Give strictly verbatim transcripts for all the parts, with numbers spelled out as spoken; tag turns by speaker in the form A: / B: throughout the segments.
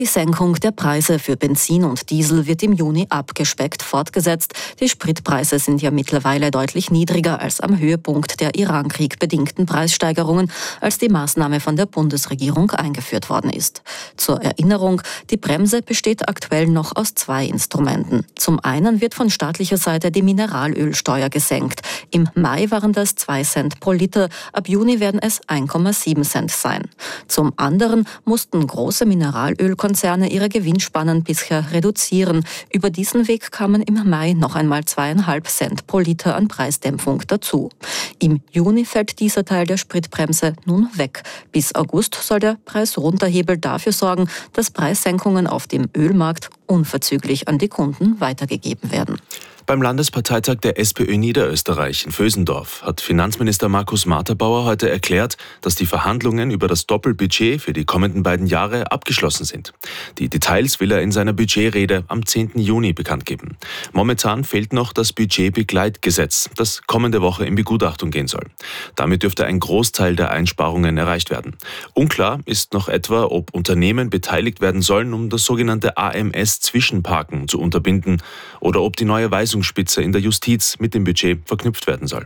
A: Die Senkung der Preise für Benzin und Diesel wird im Juni abgespeckt fortgesetzt. Die Spritpreise sind ja mittlerweile deutlich niedriger als am Höhepunkt der Irankrieg bedingten Preissteigerungen, als die Maßnahme von der Bundesregierung eingeführt worden ist. Zur Erinnerung, die Bremse besteht aktuell noch aus zwei Instrumenten. Zum einen wird von staatlicher Seite die Mineralölsteuer gesenkt. Im Mai waren das zwei Cent pro Liter, ab Juni werden es eins Komma sieben Cent sein. Zum anderen mussten große Mineralölkonzerne ihre Gewinnspannen bisher reduzieren. Über diesen Weg kamen im Mai noch einmal zweieinhalb Cent pro Liter an Preisdämpfung dazu. Im Juni fällt dieser Teil der Spritbremse nun weg. Bis August soll der Preisrunterhebel dafür sorgen, dass Preissenkungen auf dem Ölmarkt unverzüglich an die Kunden weitergegeben werden.
B: Beim Landesparteitag der SPÖ Niederösterreich in Vösendorf hat Finanzminister Markus Marterbauer heute erklärt, dass die Verhandlungen über das Doppelbudget für die kommenden beiden Jahre abgeschlossen sind. Die Details will er in seiner Budgetrede am zehnten Juni bekannt geben. Momentan fehlt noch das Budgetbegleitgesetz, das kommende Woche in Begutachtung gehen soll. Damit dürfte ein Großteil der Einsparungen erreicht werden. Unklar ist noch etwa, ob Unternehmen beteiligt werden sollen, um das sogenannte A M S-Zwischenparken zu unterbinden oder ob die neue Weisungsspitze in der Justiz mit dem Budget verknüpft werden soll.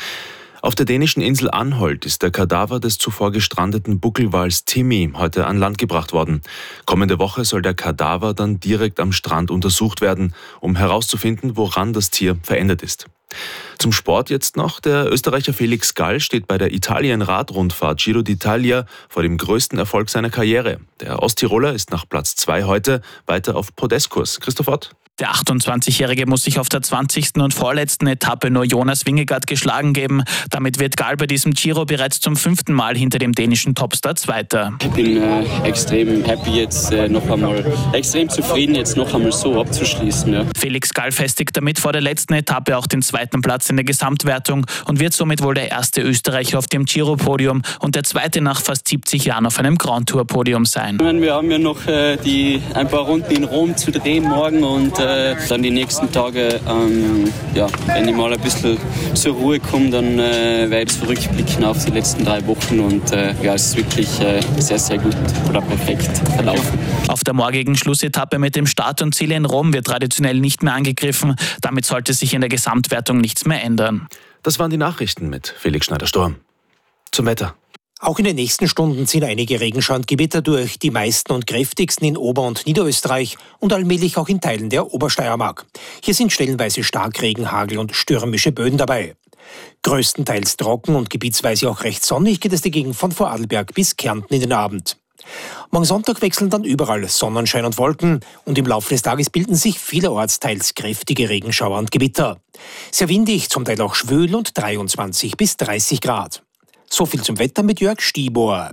B: Auf der dänischen Insel Anholt ist der Kadaver des zuvor gestrandeten Buckelwals Timmy heute an Land gebracht worden. Kommende Woche soll der Kadaver dann direkt am Strand untersucht werden, um herauszufinden, woran das Tier verendet ist. Zum Sport jetzt noch. Der Österreicher Felix Gall steht bei der Italien-Radrundfahrt Giro d'Italia vor dem größten Erfolg seiner Karriere. Der Osttiroler ist nach Platz zwei heute weiter auf Podestkurs. Christoph Ott.
C: Der achtundzwanzigjährige muss sich auf der zwanzigsten und vorletzten Etappe nur Jonas Vingegaard geschlagen geben. Damit wird Gall bei diesem Giro bereits zum fünften Mal hinter dem dänischen Topstar Zweiter.
D: Ich bin äh, extrem happy jetzt äh, noch einmal, extrem zufrieden jetzt noch einmal so abzuschließen. Ja.
C: Felix Gall festigt damit vor der letzten Etappe auch den zweiten Platz in der Gesamtwertung und wird somit wohl der erste Österreicher auf dem Giro-Podium und der zweite nach fast siebzig Jahren auf einem Grand Tour-Podium sein.
D: Wir haben ja noch äh, die, ein paar Runden in Rom zu drehen morgen und äh, dann die nächsten Tage, ähm, ja, wenn ich mal ein bisschen zur Ruhe komme, dann äh, werde ich zurückblicken auf die letzten drei Wochen und äh, ja, es ist wirklich äh, sehr, sehr gut oder perfekt verlaufen.
C: Auf der morgigen Schlussetappe mit dem Start und Ziel in Rom wird traditionell nicht mehr angegriffen. Damit sollte sich in der Gesamtwertung nichts mehr ändern.
B: Das waren die Nachrichten mit Felix Schneider-Sturm. Zum Wetter.
E: Auch in den nächsten Stunden ziehen einige Regenschaugewitter durch, die meisten und kräftigsten in Ober- und Niederösterreich und allmählich auch in Teilen der Obersteiermark. Hier sind stellenweise Starkregen, Hagel und stürmische Böen dabei. Größtenteils trocken und gebietsweise auch recht sonnig geht es die Gegend von Vorarlberg bis Kärnten in den Abend. Morgen Sonntag wechseln dann überall Sonnenschein und Wolken und im Laufe des Tages bilden sich vielerorts teils kräftige Regenschauer und Gewitter. Sehr windig, zum Teil auch schwül und dreiundzwanzig bis dreißig Grad. So viel zum Wetter mit Jörg Stibor.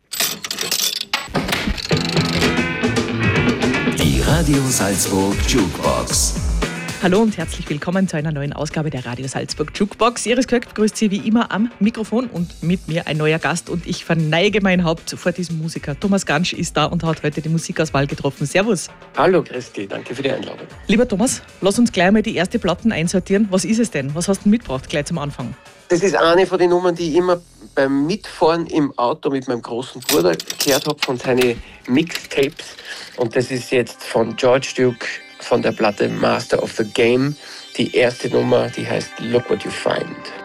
F: Die Radio Salzburg Jukebox.
G: Hallo und herzlich willkommen zu einer neuen Ausgabe der Radio Salzburg Jukebox. Iris Köck grüßt Sie wie immer am Mikrofon und mit mir ein neuer Gast und ich verneige mein Haupt vor diesem Musiker. Thomas Gansch ist da und hat heute die Musikauswahl getroffen. Servus.
H: Hallo Christi, danke für die Einladung.
G: Lieber Thomas, lass uns gleich mal die erste Platten einsortieren. Was ist es denn? Was hast du mitgebracht gleich zum Anfang?
H: Das ist eine von den Nummern, die ich immer beim Mitfahren im Auto mit meinem großen Bruder gehört habe, von seinen Mixtapes. Und das ist jetzt von George Duke von der Platte Master of the Game. Die erste Nummer, die heißt Look What You Find.